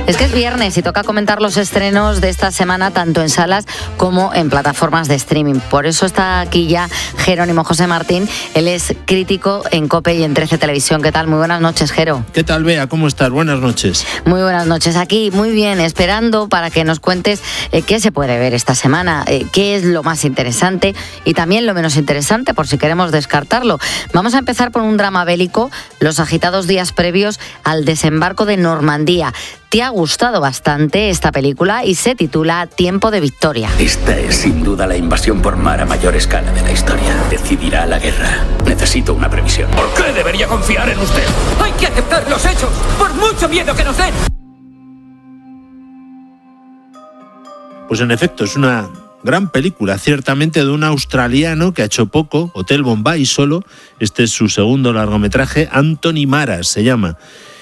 Es que es viernes y toca comentar los estrenos de esta semana tanto en salas como en plataformas de streaming. Por eso está aquí ya Jerónimo José Martín. Él es crítico en COPE y en 13 Televisión. ¿Qué tal? Muy buenas noches, Jero. ¿Qué tal, Bea? ¿Cómo estás? Buenas noches. Muy buenas noches. Aquí, muy bien, esperando para que nos cuentes qué se puede ver esta semana, qué es lo más interesante y también lo menos interesante, por si queremos descartarlo. Vamos a empezar por un drama bélico, los agitados días previos al desembarco de Normandía. Te ha gustado bastante esta película y se titula Tiempo de Victoria. Esta es sin duda la invasión por mar a mayor escala de la historia. Decidirá la guerra. Necesito una previsión. ¿Por qué debería confiar en usted? Hay que aceptar los hechos, por mucho miedo que nos den. Pues en efecto, es una gran película, ciertamente de un australiano que ha hecho poco, Hotel Bombay solo. Este es su segundo largometraje, Anthony Maras se llama.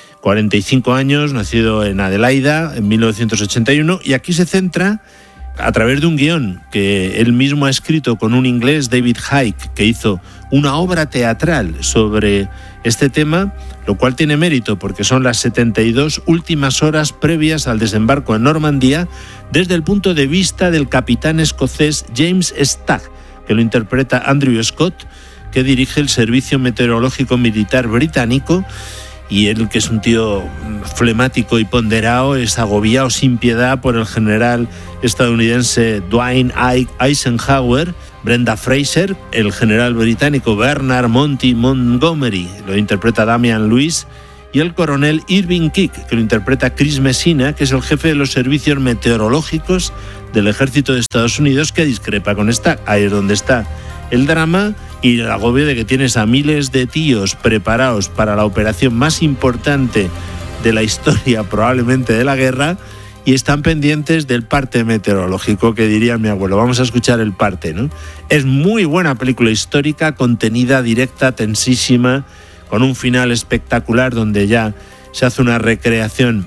45 años, nacido en Adelaida en 1981, y aquí se centra a través de un guión que él mismo ha escrito con un inglés, David Icke, que hizo una obra teatral sobre este tema, lo cual tiene mérito porque son las 72 últimas horas previas al desembarco en Normandía desde el punto de vista del capitán escocés James Stagg, que lo interpreta Andrew Scott, que dirige el Servicio Meteorológico Militar Británico. Y él, que es un tío flemático y ponderado, es agobiado sin piedad por el general estadounidense Dwight Eisenhower, Brenda Fraser, el general británico Bernard Monty Montgomery, lo interpreta Damian Lewis, y el coronel Irving Kick, que lo interpreta Chris Messina, que es el jefe de los servicios meteorológicos del ejército de Estados Unidos, que discrepa con Stagg. Ahí es donde está el drama y el agobio de que tienes a miles de tíos preparados para la operación más importante de la historia, probablemente de la guerra, y están pendientes del parte meteorológico, que diría mi abuelo. Vamos a escuchar el parte, ¿no? Es muy buena película histórica, contenida, directa, tensísima, con un final espectacular donde ya se hace una recreación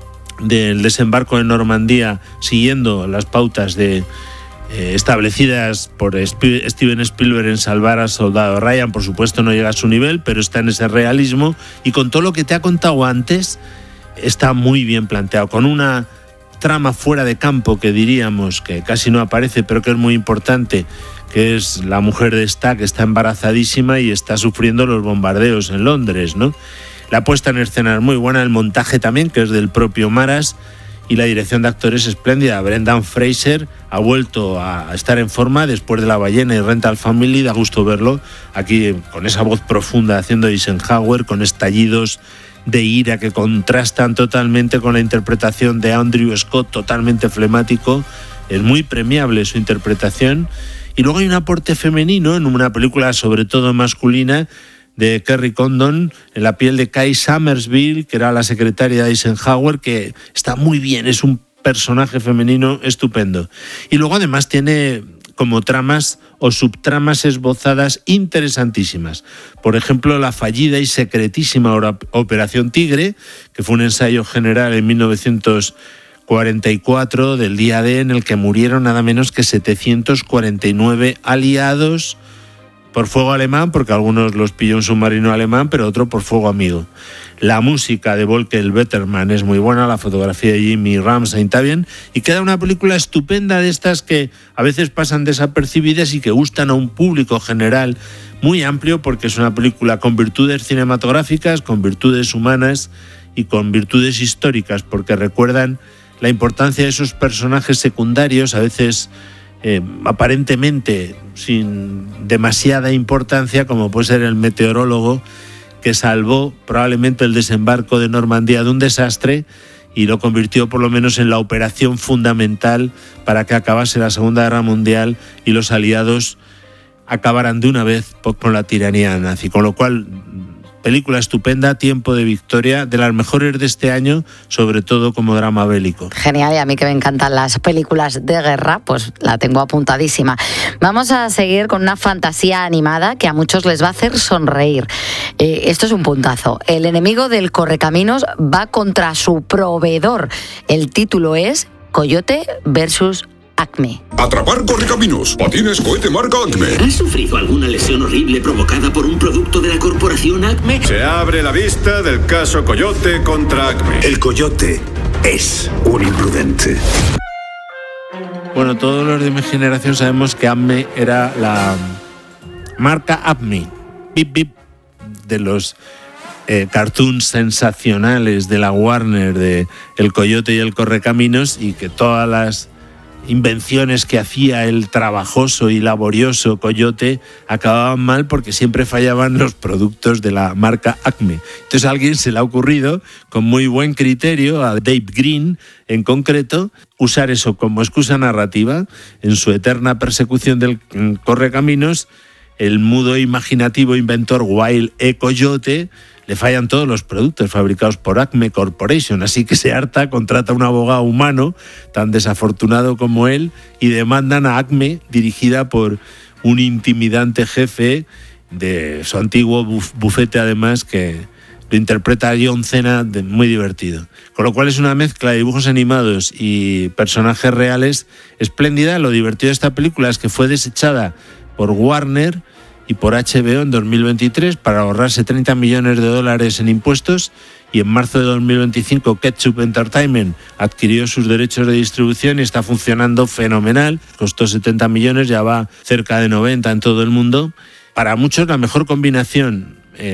del desembarco en Normandía siguiendo las pautas establecidas por Steven Spielberg en Salvar al Soldado Ryan. Por supuesto no llega a su nivel, pero está en ese realismo, y con todo lo que te ha contado antes está muy bien planteado, con una trama fuera de campo que diríamos que casi no aparece, pero que es muy importante, que es la mujer de Stagg, que está embarazadísima y está sufriendo los bombardeos en Londres, ¿no? La puesta en escena es muy buena, el montaje también, que es del propio Maras, y la dirección de actores espléndida. Brendan Fraser ha vuelto a estar en forma después de La ballena y Rental Family. Da gusto verlo aquí con esa voz profunda haciendo Eisenhower, con estallidos de ira que contrastan totalmente con la interpretación de Andrew Scott, totalmente flemático. Es muy premiable su interpretación. Y luego hay un aporte femenino en una película sobre todo masculina, de Kerry Condon, en la piel de Kai Summersville, que era la secretaria de Eisenhower, que está muy bien, es un personaje femenino estupendo. Y luego además tiene como tramas o subtramas esbozadas interesantísimas. Por ejemplo, la fallida y secretísima Operación Tigre, que fue un ensayo general en 1944 del día D, en el que murieron nada menos que 749 aliados por fuego alemán, porque algunos los pilló un submarino alemán, pero otro por fuego amigo. La música de Volker Wettermann es muy buena, la fotografía de Jimmy Ramsay está bien, y queda una película estupenda de estas que a veces pasan desapercibidas y que gustan a un público general muy amplio, porque es una película con virtudes cinematográficas, con virtudes humanas y con virtudes históricas, porque recuerdan la importancia de esos personajes secundarios, a veces aparentemente sin demasiada importancia, como puede ser el meteorólogo que salvó probablemente el desembarco de Normandía de un desastre y lo convirtió por lo menos en la operación fundamental para que acabase la Segunda Guerra Mundial y los aliados acabaran de una vez con la tiranía nazi. Con lo cual, película estupenda, Tiempo de Victoria, de las mejores de este año, sobre todo como drama bélico. Genial, y a mí que me encantan las películas de guerra, pues la tengo apuntadísima. Vamos a seguir con una fantasía animada que a muchos les va a hacer sonreír. Esto es un puntazo. El enemigo del correcaminos va contra su proveedor. El título es Coyote versus Acme. Atrapar correcaminos. Patines cohete marca Acme. ¿Has sufrido alguna lesión horrible provocada por un producto de la corporación Acme? Se abre la vista del caso Coyote contra Acme. El Coyote es un imprudente. Bueno, todos los de mi generación sabemos que Acme era la marca Acme, bip bip, de los cartoons sensacionales de la Warner, de El Coyote y el Correcaminos, y que todas las invenciones que hacía el trabajoso y laborioso Coyote acababan mal porque siempre fallaban los productos de la marca Acme. Entonces a alguien se le ha ocurrido, con muy buen criterio, a Dave Green en concreto, usar eso como excusa narrativa. En su eterna persecución del Correcaminos, el mudo e imaginativo inventor Wild E. Coyote le fallan todos los productos fabricados por Acme Corporation, así que se harta, contrata a un abogado humano tan desafortunado como él y demandan a Acme, dirigida por un intimidante jefe de su antiguo bufete, además, que lo interpreta John Cena, muy divertido. Con lo cual es una mezcla de dibujos animados y personajes reales espléndida. Lo divertido de esta película es que fue desechada por Warner y por HBO en 2023 para ahorrarse $30 millones en impuestos, y en marzo de 2025 Ketchup Entertainment adquirió sus derechos de distribución y está funcionando fenomenal. Costó 70 millones, ya va cerca de 90 en todo el mundo. Para muchos la mejor combinación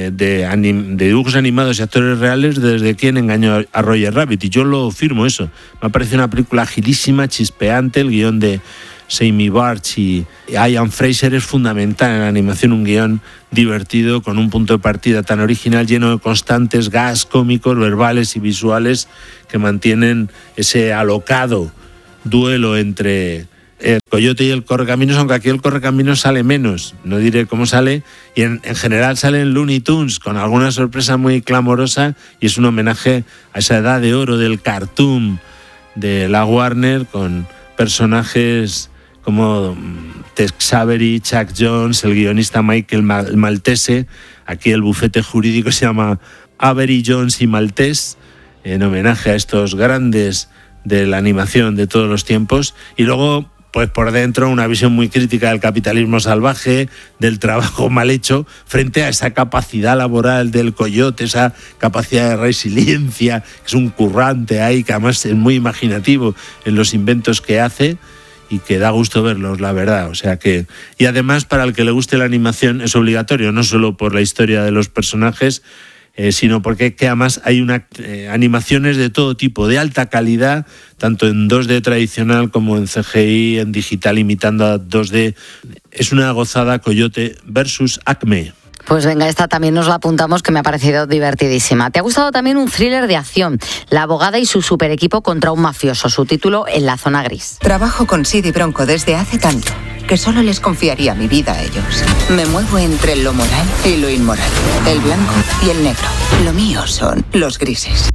de dibujos animados y actores reales desde Quien engañó a Roger Rabbit, y yo lo firmo eso. Me parece una película agilísima, chispeante. El guión de Sammy Barch y Ian Fraser es fundamental en la animación, un guión divertido con un punto de partida tan original, lleno de constantes gags cómicos, verbales y visuales que mantienen ese alocado duelo entre el Coyote y el Correcaminos, aunque aquí el Correcaminos sale menos, no diré cómo sale, y en general sale en Looney Tunes con alguna sorpresa muy clamorosa, y es un homenaje a esa edad de oro del cartoon de la Warner, con personajes como Tex Avery, Chuck Jones, el guionista Michael Maltese. Aquí el bufete jurídico se llama Avery, Jones y Maltese, en homenaje a estos grandes de la animación de todos los tiempos. Y luego, pues por dentro, una visión muy crítica del capitalismo salvaje, del trabajo mal hecho, frente a esa capacidad laboral del Coyote, esa capacidad de resiliencia, que es un currante ahí, que además es muy imaginativo en los inventos que hace, y que da gusto verlos, la verdad. O sea que, y además, para el que le guste la animación es obligatorio, no solo por la historia de los personajes, sino porque que además hay animaciones de todo tipo, de alta calidad, tanto en 2D tradicional como en CGI, en digital imitando a 2D. Es una gozada. Coyote versus Acme. Pues venga, esta también nos la apuntamos, que me ha parecido divertidísima. ¿Te ha gustado también un thriller de acción? La abogada y su super equipo contra un mafioso. Su título, En la zona gris. Trabajo con Sid y Bronco desde hace tanto que solo les confiaría mi vida a ellos. Me muevo entre lo moral y lo inmoral, el blanco y el negro. Lo mío son los grises.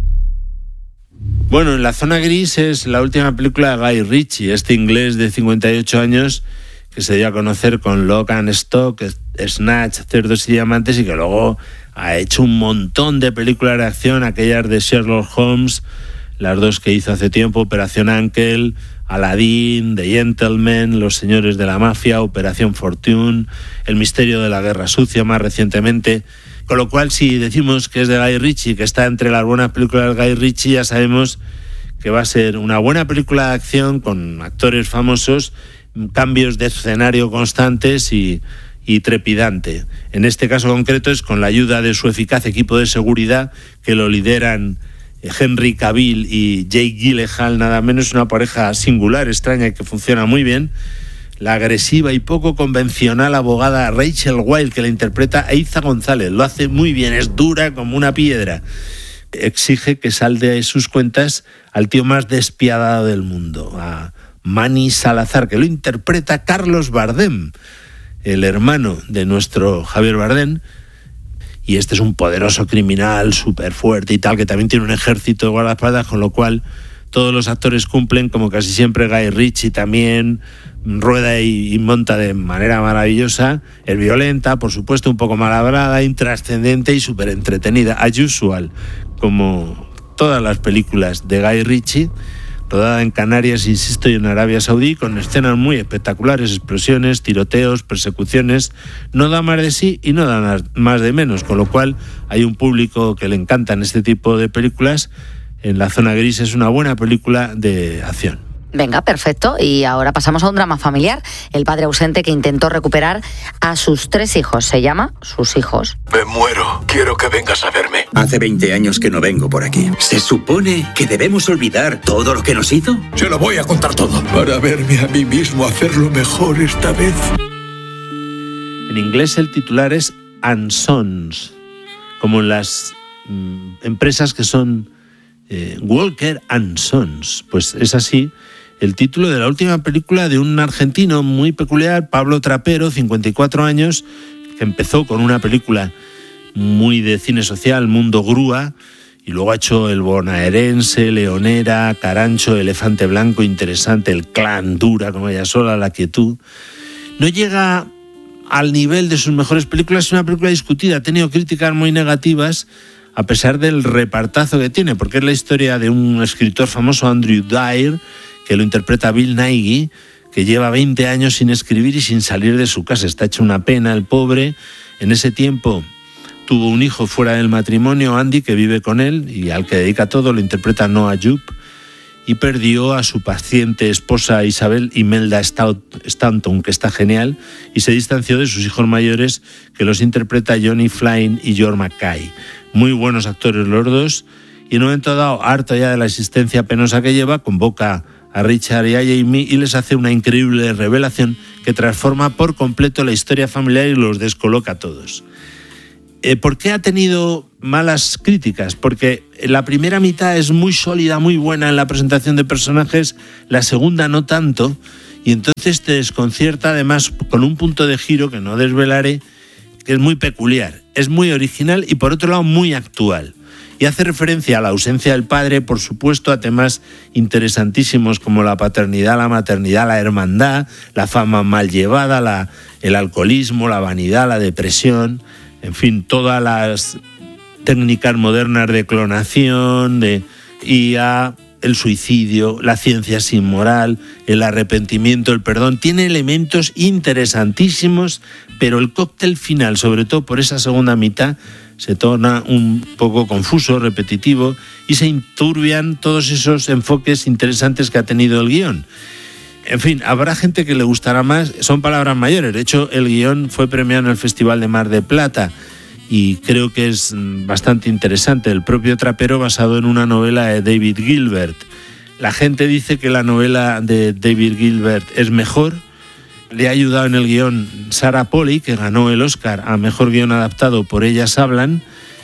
Bueno, En la zona gris es la última película de Guy Ritchie, este inglés de 58 años que se dio a conocer con Lock and Stock, Snatch, Cerdos y Diamantes, y que luego ha hecho un montón de películas de acción, aquellas de Sherlock Holmes, las dos que hizo hace tiempo, Operación Ankel, Aladdin, The Gentleman, Los Señores de la Mafia, Operación Fortune, El Misterio de la Guerra Sucia más recientemente. Con lo cual, si decimos que es de Guy Ritchie, que está entre las buenas películas de Guy Ritchie, ya sabemos que va a ser una buena película de acción con actores famosos, cambios de escenario constantes y trepidante. En este caso concreto es con la ayuda de su eficaz equipo de seguridad, que lo lideran Henry Cavill y Jake Gyllenhaal, nada menos, una pareja singular, extraña y que funciona muy bien. La agresiva y poco convencional abogada Rachel Weisz, que la interpreta Eiza González, lo hace muy bien, es dura como una piedra. Exige que salde sus cuentas al tío más despiadado del mundo, a Manny Salazar, que lo interpreta Carlos Bardem, el hermano de nuestro Javier Bardem. Y este es un poderoso criminal súper fuerte y tal, que también tiene un ejército de guardaespaldas, con lo cual todos los actores cumplen, como casi siempre. Guy Ritchie también rueda y monta de manera maravillosa. Es violenta, por supuesto, un poco malabrada, intrascendente y súper entretenida, as usual, como todas las películas de Guy Ritchie. Rodada en Canarias, insisto, y en Arabia Saudí, con escenas muy espectaculares, explosiones, tiroteos, persecuciones. No da más de sí y no da más de menos, con lo cual hay un público que le encantan este tipo de películas, en la zona gris. Es una buena película de acción. Venga, perfecto. Y ahora pasamos a un drama familiar. El padre ausente que intentó recuperar a sus 3 hijos. Se llama Sus hijos. Me muero. Quiero que vengas a verme. Hace 20 años que no vengo por aquí. ¿Se supone que debemos olvidar todo lo que nos hizo? Se lo voy a contar todo. Para verme a mí mismo hacerlo mejor esta vez. En inglés el titular es And Sons, como en las empresas que son Walker and Sons. Pues es así el título de la última película de un argentino muy peculiar, Pablo Trapero, 54 años, que empezó con una película muy de cine social, Mundo Grúa, y luego ha hecho El Bonaerense, Leonera, Carancho, Elefante Blanco, Interesante, El Clan, Dura, como ella sola, La Quietud. No llega al nivel de sus mejores películas, es una película discutida, ha tenido críticas muy negativas, a pesar del repartazo que tiene, porque es la historia de un escritor famoso, Andrew Dyer, que lo interpreta Bill Nighy, que lleva 20 años sin escribir y sin salir de su casa. Está hecho una pena el pobre. En ese tiempo tuvo un hijo fuera del matrimonio, Andy, que vive con él y al que dedica todo, lo interpreta Noah Jupe, y perdió a su paciente esposa Isabel Imelda Stanton, que está genial, y se distanció de sus hijos mayores, que los interpreta Johnny Flynn y George Mackay. Muy buenos actores los dos, y en un momento dado, harto ya de la existencia penosa que lleva, convoca a Richard y a Jamie y les hace una increíble revelación que transforma por completo la historia familiar y los descoloca a todos. ¿Por qué ha tenido malas críticas? Porque la primera mitad es muy sólida, muy buena en la presentación de personajes, la segunda no tanto, y entonces te desconcierta, además con un punto de giro que no desvelaré, que es muy peculiar, es muy original y por otro lado muy actual. Y hace referencia a la ausencia del padre, por supuesto, a temas interesantísimos como la paternidad, la maternidad, la hermandad, la fama mal llevada, el alcoholismo, la vanidad, la depresión, en fin, todas las técnicas modernas de clonación, de IA, el suicidio, la ciencia sin moral, el arrepentimiento, el perdón. Tiene elementos interesantísimos, pero el cóctel final, sobre todo por esa segunda mitad, se torna un poco confuso, repetitivo, y se enturbian todos esos enfoques interesantes que ha tenido el guión. En fin, habrá gente que le gustará más, son palabras mayores. De hecho, el guión fue premiado en el Festival de Mar de Plata y creo que es bastante interesante. El propio Trapero, basado en una novela de David Gilbert. La gente dice que la novela de David Gilbert es mejor. Le ha ayudado en el guión Sarah Polley, que ganó el Oscar a Mejor Guión Adaptado por Ellas Hablan.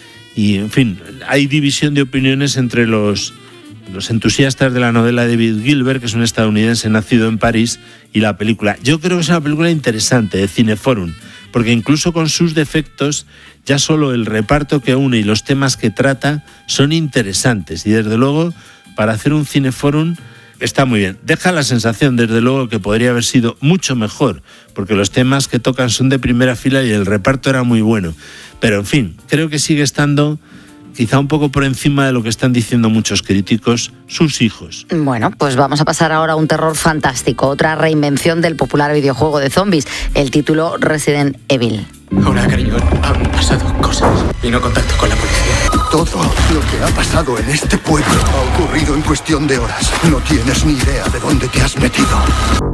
Y, en fin, hay división de opiniones entre los entusiastas de la novela de David Gilbert, que es un estadounidense nacido en París, y la película. Yo creo que es una película interesante de Cineforum, porque incluso con sus defectos, ya solo el reparto que une y los temas que trata son interesantes. Y desde luego, para hacer un Cineforum, está muy bien. Deja la sensación, desde luego, que podría haber sido mucho mejor, porque los temas que tocan son de primera fila y el reparto era muy bueno. Pero, en fin, creo que sigue estando quizá un poco por encima de lo que están diciendo muchos críticos, Sus hijos. Bueno, pues vamos a pasar ahora a un terror fantástico, otra reinvención del popular videojuego de zombies, el título Resident Evil. Hola, cariño. Han pasado cosas y no contacto con la policía. Todo lo que ha pasado en este pueblo ha ocurrido en cuestión de horas. No tienes ni idea de dónde te has metido.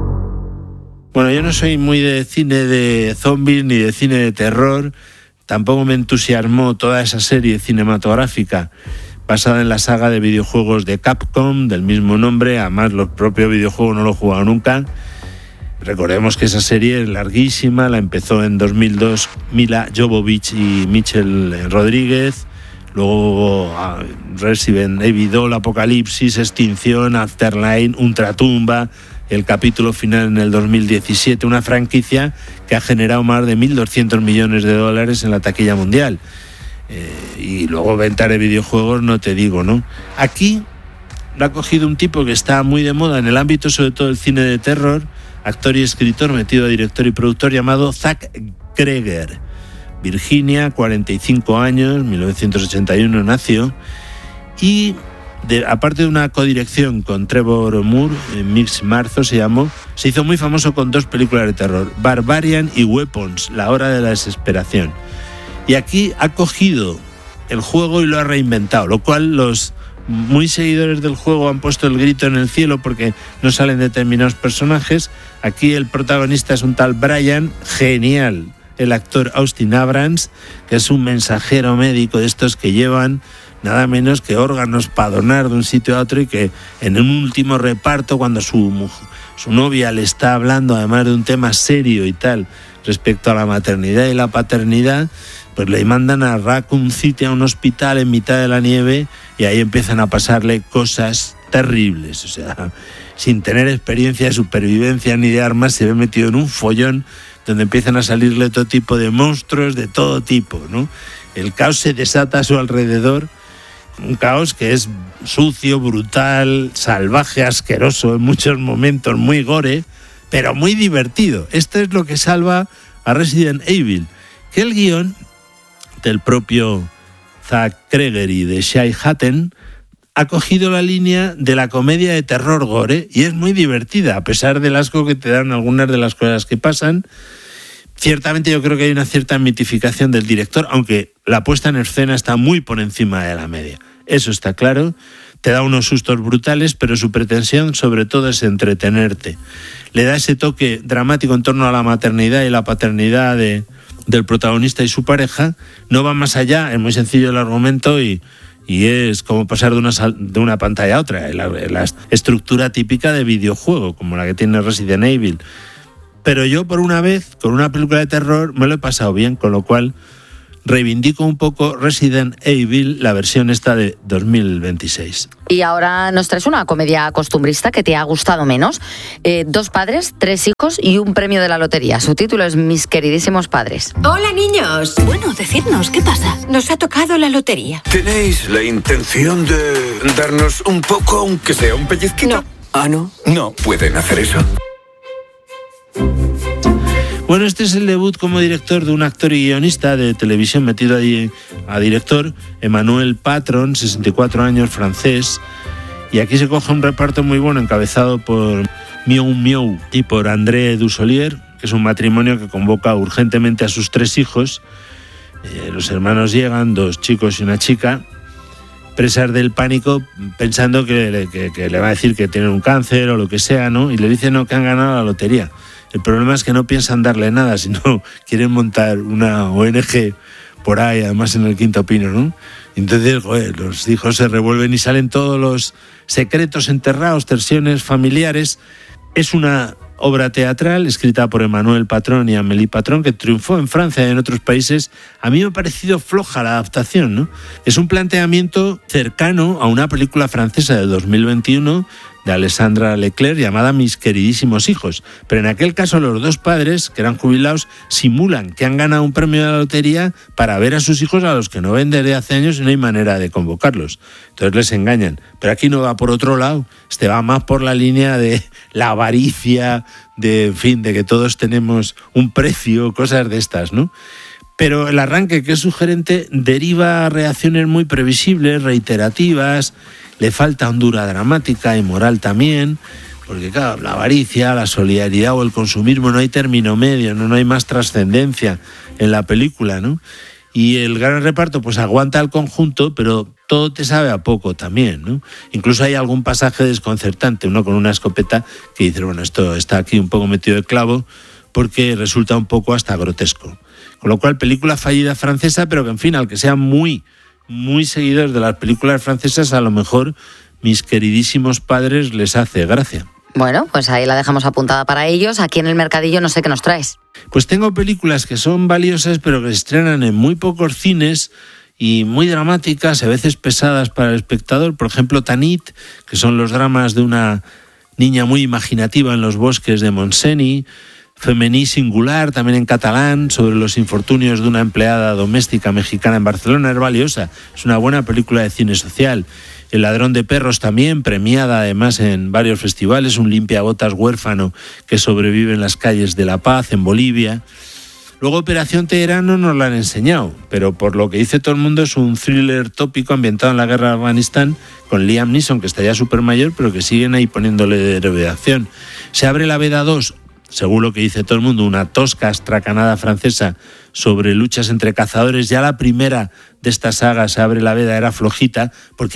Bueno, yo no soy muy de cine de zombies ni de cine de terror. Tampoco me entusiasmó toda esa serie cinematográfica basada en la saga de videojuegos de Capcom, del mismo nombre. Además, los propios videojuegos no lo he jugado nunca. Recordemos que esa serie es larguísima, la empezó en 2002 Mila Jovovich y Michelle Rodríguez. Luego Resident Evil 2, Apocalipsis, Extinción, Afterlife, Ultratumba, el capítulo final en el 2017, una franquicia que ha generado más de 1.200 millones de dólares en la taquilla mundial. Y luego venta de videojuegos, no te digo, ¿no? Aquí lo ha cogido un tipo que está muy de moda en el ámbito, sobre todo del cine de terror, actor y escritor, metido a director y productor, llamado Zach Greger. Virginia, 45 años, 1981 nació, y aparte de una codirección con Trevor Moore, Mix Marzo se llamó, se hizo muy famoso con 2 películas de terror, Barbarian y Weapons, La hora de la desesperación. Y aquí ha cogido el juego y lo ha reinventado, lo cual los muy seguidores del juego han puesto el grito en el cielo porque no salen determinados personajes. Aquí el protagonista es un tal Brian, genial, el actor Austin Abrams, que es un mensajero médico de estos que llevan nada menos que órganos para donar de un sitio a otro, y que en un último reparto, cuando su novia le está hablando además de un tema serio y tal respecto a la maternidad y la paternidad, pues le mandan a Raccoon City, a un hospital en mitad de la nieve, y ahí empiezan a pasarle cosas terribles. O sea, sin tener experiencia de supervivencia ni de armas, se ve metido en un follón donde empiezan a salirle todo tipo de monstruos de todo tipo, ¿no? El caos se desata a su alrededor, un caos que es sucio, brutal, salvaje, asqueroso en muchos momentos, muy gore, pero muy divertido. Esto es lo que salva a Resident Evil, que el guión del propio Zach Kreger y de Shai Hatton ha cogido la línea de la comedia de terror gore, y es muy divertida, a pesar del asco que te dan algunas de las cosas que pasan. Ciertamente yo creo que hay una cierta mitificación del director, aunque la puesta en escena está muy por encima de la media. Eso está claro. Te da unos sustos brutales, pero su pretensión sobre todo es entretenerte. Le da ese toque dramático en torno a la maternidad y la paternidad del protagonista y su pareja. No va más allá, es muy sencillo el argumento y es como pasar de una pantalla a otra. La estructura típica de videojuego, como la que tiene Resident Evil. Pero yo, por una vez, con una película de terror, me lo he pasado bien, con lo cual reivindico un poco Resident Evil, la versión esta de 2026. Y ahora nos traes una comedia costumbrista que te ha gustado menos. 2 padres, 3 hijos y un premio de la lotería. Su título es Mis queridísimos padres. Hola, niños. Bueno, decidnos, ¿qué pasa? Nos ha tocado la lotería. ¿Tenéis la intención de darnos un poco, aunque sea un pellizquito? No. ¿Ah, no? No pueden hacer eso. Bueno, este es el debut como director de un actor y guionista de televisión metido ahí a director, Emmanuel Patron, 64 años, francés. Y aquí se coge un reparto muy bueno, encabezado por Miou Miou y por André Dussolier, que es un matrimonio que convoca urgentemente a sus 3 hijos. Los hermanos llegan, 2 chicos y una chica, presas del pánico, pensando que le va a decir que tienen un cáncer o lo que sea, ¿no? Y le dicen que han ganado la lotería. El problema es que no piensan darle nada, sino quieren montar una ONG por ahí, además en el Quinto Pino, ¿no? Entonces, los hijos se revuelven y salen todos los secretos enterrados, tensiones familiares. Es una obra teatral escrita por Emmanuel Patron y Amélie Patron, que triunfó en Francia y en otros países. A mí me ha parecido floja la adaptación, ¿no? Es un planteamiento cercano a una película francesa de 2021 de Alessandra Leclerc llamada Mis queridísimos hijos, pero en aquel caso los 2 padres, que eran jubilados, simulan que han ganado un premio de la lotería para ver a sus hijos, a los que no ven desde hace años y no hay manera de convocarlos. Entonces les engañan. Pero aquí no va por otro lado, va más por la línea de la avaricia, de que todos tenemos un precio, cosas de estas, ¿no? Pero el arranque, que es sugerente, deriva a reacciones muy previsibles, reiterativas. Le falta hondura dramática y moral también, porque claro, la avaricia, la solidaridad o el consumismo, no hay término medio, no hay más trascendencia en la película, ¿no? Y el gran reparto pues aguanta el conjunto, pero todo te sabe a poco también, ¿no? Incluso hay algún pasaje desconcertante, uno con una escopeta que dice, bueno, esto está aquí un poco metido de clavo, porque resulta un poco hasta grotesco. Con lo cual, película fallida francesa, pero que en fin, al que sean muy seguidores de las películas francesas, a lo mejor Mis queridísimos padres les hace gracia. Bueno, pues ahí la dejamos apuntada para ellos. Aquí en el mercadillo no sé qué nos traes. Pues tengo películas que son valiosas, pero que se estrenan en muy pocos cines y muy dramáticas, a veces pesadas para el espectador. Por ejemplo, Tanit, que son los dramas de una niña muy imaginativa en los bosques de Montseny. Femení Singular, también en catalán, sobre los infortunios de una empleada doméstica mexicana en Barcelona. Es valiosa, es una buena película de cine social. El ladrón de perros también, premiada además en varios festivales, un limpiabotas huérfano que sobrevive en las calles de La Paz, en Bolivia. Luego Operación Teherán no nos la han enseñado, pero por lo que dice todo el mundo es un thriller tópico ambientado en la guerra de Afganistán, con Liam Neeson, que está ya súper mayor, pero que siguen ahí poniéndole de revelación. Se abre la veda 2, según lo que dice todo el mundo, una tosca astracanada francesa sobre luchas entre cazadores. Ya la primera de esta saga, Se abre la veda, era flojita, porque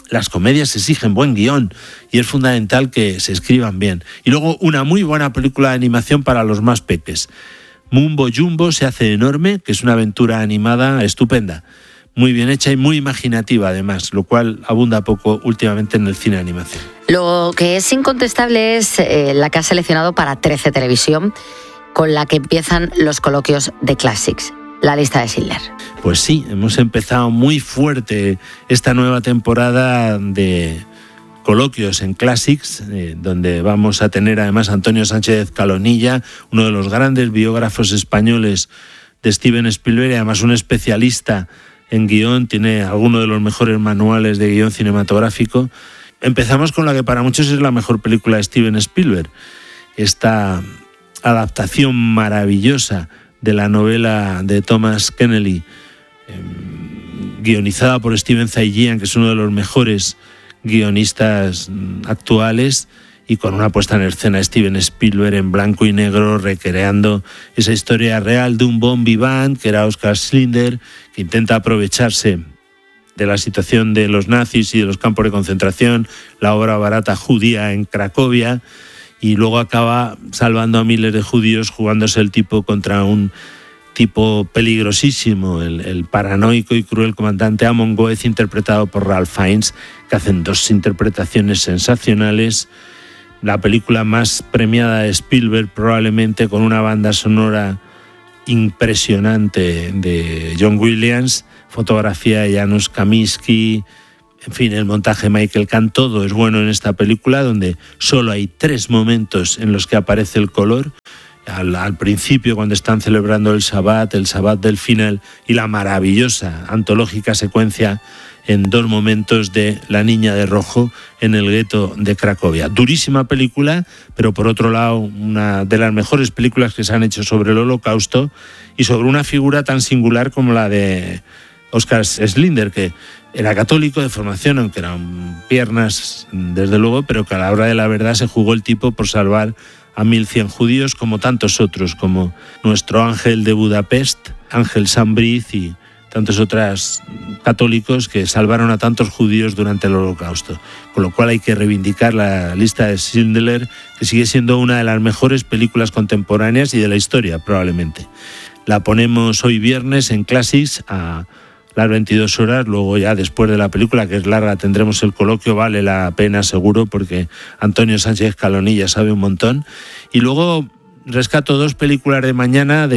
las comedias exigen buen guión y es fundamental que se escriban bien. Y luego una muy buena película de animación para los más peques. Mumbo Jumbo se hace enorme, que es una aventura animada estupenda, muy bien hecha y muy imaginativa además, lo cual abunda poco últimamente en el cine de animación. Lo que es incontestable es la que has seleccionado para 13 Televisión, con la que empiezan los coloquios de Classics, la lista de Schindler. Pues sí, hemos empezado muy fuerte esta nueva temporada de coloquios en Classics, donde vamos a tener además a Antonio Sánchez Calonilla, uno de los grandes biógrafos españoles de Steven Spielberg y además un especialista en guión, tiene alguno de los mejores manuales de guión cinematográfico. Empezamos con la que para muchos es la mejor película de Steven Spielberg, esta adaptación maravillosa de la novela de Thomas Keneally, guionizada por Steven Zaillian, que es uno de los mejores guionistas actuales, y con una puesta en escena de Steven Spielberg en blanco y negro, recreando esa historia real de un bon vivant que era Oskar Schindler, que intenta aprovecharse de la situación de los nazis y de los campos de concentración, la obra barata judía en Cracovia, y luego acaba salvando a miles de judíos jugándose el tipo contra un tipo peligrosísimo, el paranoico y cruel comandante Amon Goeth, interpretado por Ralph Fiennes, que hacen dos interpretaciones sensacionales. La película más premiada de Spielberg, probablemente, con una banda sonora impresionante de John Williams, fotografía de Janusz Kaminski, en fin, el montaje de Michael Kahn, todo es bueno en esta película, donde solo hay 3 momentos en los que aparece el color. Al principio, cuando están celebrando el Shabbat del final, y la maravillosa antológica secuencia en 2 momentos de La niña de rojo en el gueto de Cracovia. Durísima película, pero por otro lado una de las mejores películas que se han hecho sobre el Holocausto y sobre una figura tan singular como la de Oskar Schindler, que era católico de formación, aunque eran piernas desde luego, pero que a la hora de la verdad se jugó el tipo por salvar a 1.100 judíos, como tantos otros, como nuestro Ángel de Budapest, Ángel Sambriz y tantos otros católicos que salvaron a tantos judíos durante el Holocausto. Con lo cual hay que reivindicar la lista de Schindler, que sigue siendo una de las mejores películas contemporáneas y de la historia, probablemente. La ponemos hoy viernes en Classics a las 22 horas, luego ya después de la película, que es larga, tendremos el coloquio, vale la pena seguro, porque Antonio Sánchez Calonilla sabe un montón. Y luego rescato 2 películas de mañana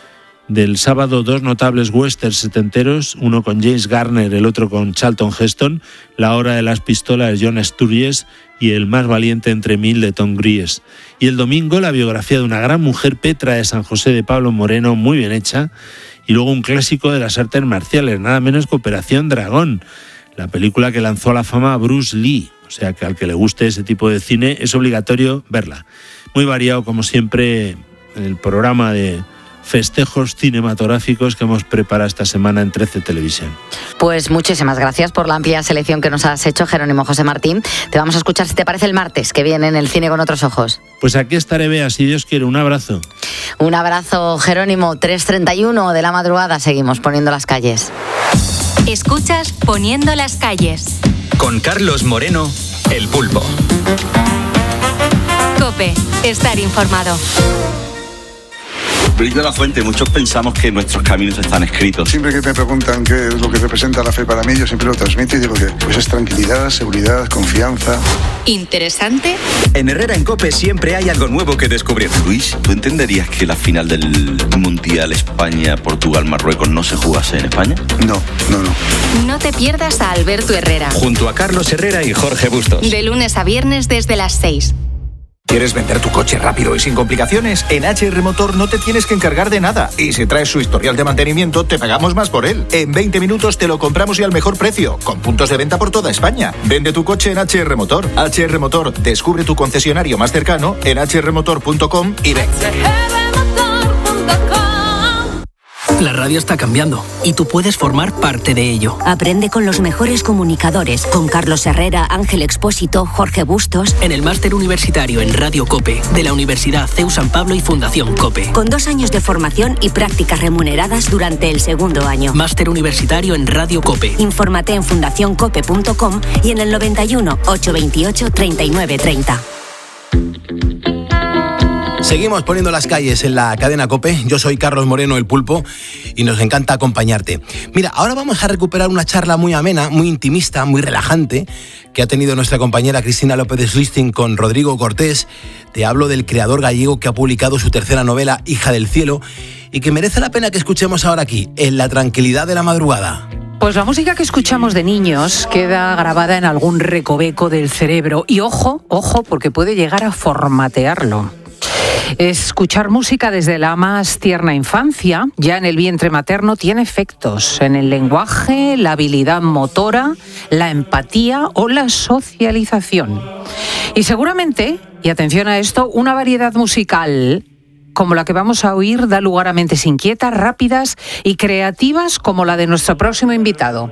del sábado, 2 notables westerns setenteros, uno con James Garner, el otro con Charlton Heston, La hora de las pistolas de John Sturges y El más valiente entre 1000 de Tom Gries. Y el domingo la biografía de una gran mujer, Petra de San José, de Pablo Moreno, muy bien hecha. Y luego un clásico de las artes marciales, nada menos que Operación Dragón, la película que lanzó a la fama a Bruce Lee. O sea que al que le guste ese tipo de cine es obligatorio verla. Muy variado, como siempre, en el programa de festejos cinematográficos que hemos preparado esta semana en 13 Televisión. Pues muchísimas gracias por la amplia selección que nos has hecho, Jerónimo José Martín. Te vamos a escuchar, si te parece, el martes, que viene en El cine con otros ojos. Pues aquí estaré, Bea, si Dios quiere. Un abrazo. Un abrazo, Jerónimo. 3:31 de la madrugada, seguimos poniendo las calles. Escuchas Poniendo las calles. Con Carlos Moreno, El Pulpo. COPE, estar informado. Luis de la Fuente, muchos pensamos que nuestros caminos están escritos. Siempre que me preguntan qué es lo que representa la fe para mí, yo siempre lo transmito y digo que pues es tranquilidad, seguridad, confianza. ¿Interesante? En Herrera en COPE siempre hay algo nuevo que descubrir. Luis, ¿tú entenderías que la final del Mundial España-Portugal-Marruecos no se jugase en España? No. No te pierdas a Alberto Herrera. Junto a Carlos Herrera y Jorge Bustos. De lunes a viernes desde las 6. ¿Quieres vender tu coche rápido y sin complicaciones? En HR Motor no te tienes que encargar de nada. Y si traes su historial de mantenimiento, te pagamos más por él. En 20 minutos te lo compramos y al mejor precio, con puntos de venta por toda España. Vende tu coche en HR Motor. HR Motor, descubre tu concesionario más cercano en hrmotor.com y ven. La radio está cambiando y tú puedes formar parte de ello. Aprende con los mejores comunicadores, con Carlos Herrera, Ángel Expósito, Jorge Bustos. En el Máster Universitario en Radio COPE, de la Universidad CEU San Pablo y Fundación COPE. Con 2 años de formación y prácticas remuneradas durante el segundo año. Máster Universitario en Radio COPE. Infórmate en fundacioncope.com y en el 91 828 3930. Seguimos poniendo las calles en la cadena COPE. Yo soy Carlos Moreno, el Pulpo, y nos encanta acompañarte. Mira, ahora vamos a recuperar una charla muy amena, muy intimista, muy relajante, que ha tenido nuestra compañera Cristina López Schlisting con Rodrigo Cortés. Te hablo del creador gallego que ha publicado su tercera novela, Hija del Cielo, y que merece la pena que escuchemos ahora aquí, en La tranquilidad de la madrugada. Pues la música que escuchamos de niños queda grabada en algún recoveco del cerebro. Y ojo, porque puede llegar a formatearlo. Escuchar música desde la más tierna infancia, ya en el vientre materno, tiene efectos en el lenguaje, la habilidad motora, la empatía o la socialización. Y seguramente, y atención a esto, una variedad musical como la que vamos a oír da lugar a mentes inquietas, rápidas y creativas como la de nuestro próximo invitado.